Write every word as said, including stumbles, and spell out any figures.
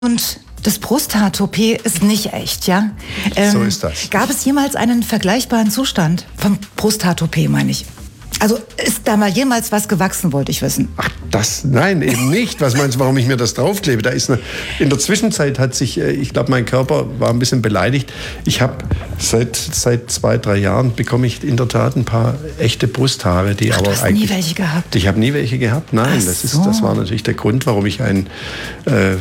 Und das Prostata-Toupet ist nicht echt, ja? Ähm, so ist das. Gab es jemals einen vergleichbaren Zustand vom Prostata-Toupet, meine ich? Also ist da mal jemals was gewachsen, wollte ich wissen. Ach, das, nein, eben nicht. Was meinst du, warum ich mir das draufklebe? Da ist eine, in der Zwischenzeit hat sich, ich glaube, mein Körper war ein bisschen beleidigt. Ich habe seit, seit zwei, drei Jahren bekomme ich in der Tat ein paar echte Brusthaare, die Ach, aber du hast eigentlich... nie welche gehabt? Ich habe nie welche gehabt, nein. Ach Das, ist, so. das war natürlich der Grund, warum ich ein... Äh,